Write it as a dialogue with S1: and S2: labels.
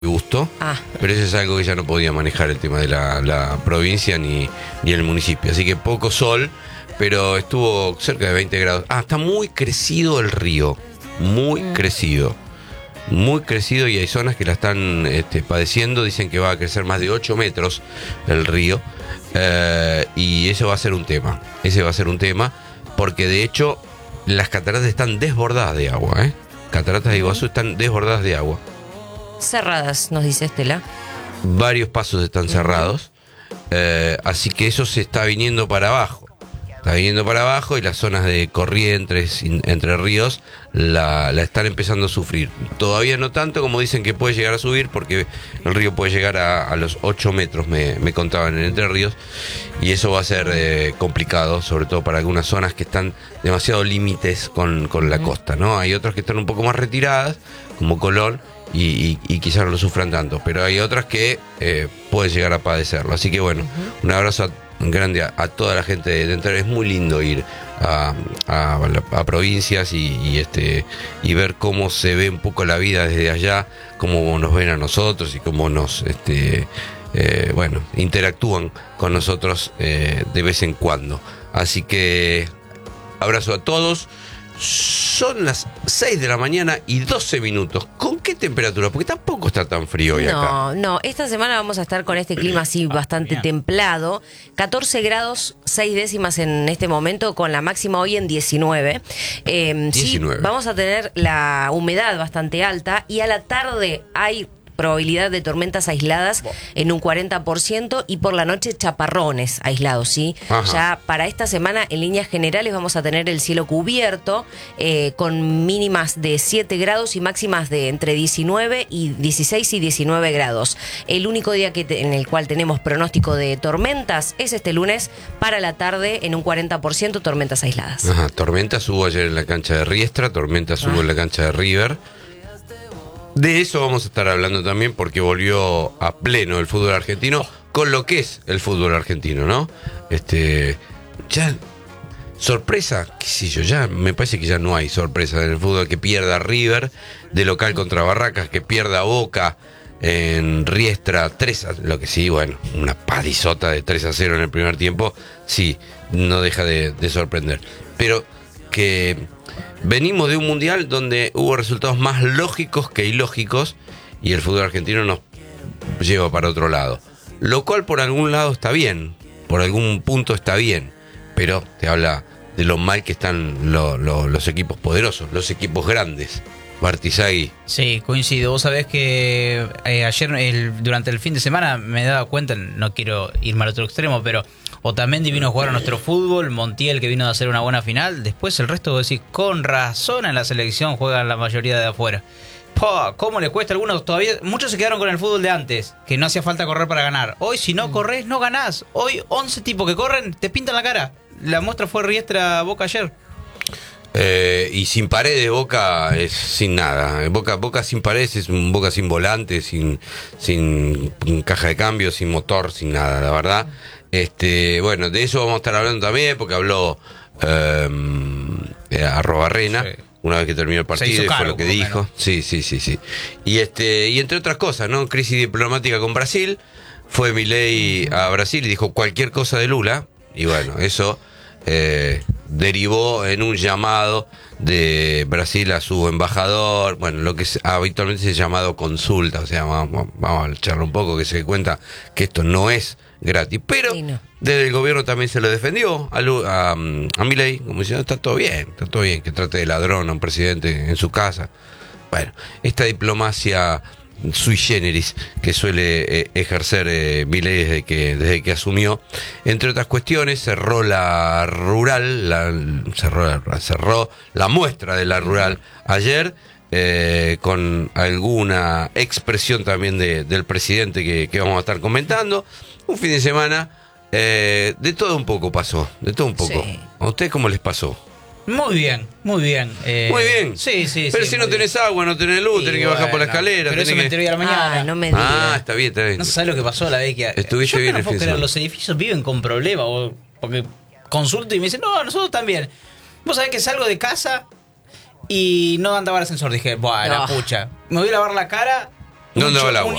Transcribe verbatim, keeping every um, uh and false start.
S1: gusto,
S2: Ah.
S1: pero eso es algo que ya no podía manejar el tema de la, la provincia ni, ni el municipio. Así que poco sol, pero estuvo cerca de veinte grados. Ah, está muy crecido el río, muy mm. crecido. Muy crecido y hay zonas que la están este, padeciendo. Dicen que va a crecer más de ocho metros el río. Eh, y eso va a ser un tema. Ese va a ser un tema porque de hecho las cataratas están desbordadas de agua. ¿eh? Cataratas de Iguazú están desbordadas de agua.
S2: Cerradas, nos dice Estela.
S1: Varios pasos están cerrados. Eh, así que eso se está viniendo para abajo. Está viniendo para abajo y las zonas de Corrientes, Entre Ríos, la, la están empezando a sufrir. Todavía no tanto como dicen que puede llegar a subir, porque el río puede llegar a, a los ocho metros, me, me contaban en Entre Ríos, y eso va a ser eh, complicado, sobre todo para algunas zonas que están demasiado límites con, con la costa, ¿no? Hay otras que están un poco más retiradas, como Colón, y, y, y quizás no lo sufran tanto, pero hay otras que eh, pueden llegar a padecerlo. Así que bueno, uh-huh. un abrazo a grande a, a toda la gente de Entre Ríos. Es muy lindo ir a, a, a provincias y, y este y ver cómo se ve un poco la vida desde allá, cómo nos ven a nosotros y cómo nos este eh, bueno interactúan con nosotros eh, de vez en cuando. Así que abrazo a todos. Son las seis de la mañana y doce minutos. ¿Con qué temperatura? Porque tampoco está tan frío hoy
S2: no,
S1: acá.
S2: No, no. Esta semana vamos a estar con este clima así bastante ah, templado. catorce grados, seis décimas en este momento, con la máxima hoy en diecinueve. Eh, diecinueve. Sí, vamos a tener la humedad bastante alta y a la tarde hay probabilidad de tormentas aisladas en un cuarenta por ciento y por la noche chaparrones aislados, ¿sí? Ajá. Ya para esta semana, en líneas generales, vamos a tener el cielo cubierto eh, con mínimas de siete grados y máximas de entre diecinueve y dieciséis y diecinueve grados. El único día que te, en el cual tenemos pronóstico de tormentas es este lunes para la tarde en un cuarenta por ciento tormentas aisladas.
S1: Ajá, tormentas hubo ayer en la cancha de Riestra, tormentas hubo ah. en la cancha de River. De eso vamos a estar hablando también porque volvió a pleno el fútbol argentino con lo que es el fútbol argentino, ¿no? Este, ya, sorpresa, qué sé yo, ya me parece que ya no hay sorpresa en el fútbol, que pierda River de local contra Barracas, que pierda Boca en Riestra tres a, lo que sí, bueno, una padizota de tres a cero en el primer tiempo, sí, no deja de, de sorprender. Pero que venimos de un mundial donde hubo resultados más lógicos que ilógicos y el fútbol argentino nos lleva para otro lado. Lo cual por algún lado está bien, por algún punto está bien, pero te habla de lo mal que están lo, lo, los equipos poderosos, los equipos grandes. Bartizagui.
S3: Sí, coincido. Vos sabés que eh, ayer el, durante el fin de semana me daba cuenta, no quiero irme al otro extremo, pero Otamendi vino a jugar a nuestro fútbol, Montiel que vino a hacer una buena final, después el resto vos decís, con razón en la selección juegan la mayoría de afuera. Po, ¿cómo le cuesta a algunos todavía? Muchos se quedaron con el fútbol de antes, que no hacía falta correr para ganar. Hoy si no corres, no ganás. Hoy once tipos que corren, te pintan la cara. La muestra fue Riestra Boca ayer.
S1: Eh, y sin paredes Boca es sin nada. Boca, Boca sin paredes es un Boca sin volante, sin, sin caja de cambio, sin motor, sin nada, la verdad. Este, bueno, de eso vamos a estar hablando también, porque habló eh, Arrobarrena, sí. Una vez que terminó el partido, y fue lo que dijo. Menos. Sí, sí, sí, sí. Y este, y entre otras cosas, ¿no? Crisis diplomática con Brasil. Fue Milei a Brasil y dijo cualquier cosa de Lula. Y bueno, eso eh, derivó en un llamado de Brasil a su embajador, bueno, lo que habitualmente se ha llamado consulta, o sea, vamos, vamos a charlar un poco, que se dé cuenta que esto no es gratis, pero sí, no. Desde el gobierno también se lo defendió a, a, a Milei, como diciendo, está todo bien, está todo bien, que trate de ladrón a un presidente en su casa. Bueno, esta diplomacia sui generis que suele eh, ejercer eh, Milei desde que desde que asumió, entre otras cuestiones, cerró la rural, la, cerró, cerró la muestra de la rural ayer, eh, con alguna expresión también de, del presidente que, que vamos a estar comentando. Un fin de semana eh, de todo un poco pasó, de todo un poco. Sí. ¿A ustedes cómo les pasó?
S3: Muy bien, muy bien. Eh,
S1: muy bien.
S3: Sí, sí,
S1: Pero
S3: sí,
S1: si no tenés bien. Agua, no tenés luz, sí, tenés que bajar bueno, por la escalera.
S3: Pero eso me enteré a la mañana.
S2: Ah, no me digas.
S1: Ah, está bien, está bien.
S3: No sabés lo que pasó la vez que...
S1: Estuviste
S3: yo
S1: bien
S3: no
S1: el fin de semana.
S3: Los edificios viven con problemas, porque consulto y me dicen, no, nosotros también. Vos sabés que salgo de casa y no andaba el ascensor. Dije, bueno, no. pucha, me voy a lavar la cara
S1: ¿Dónde va el agua?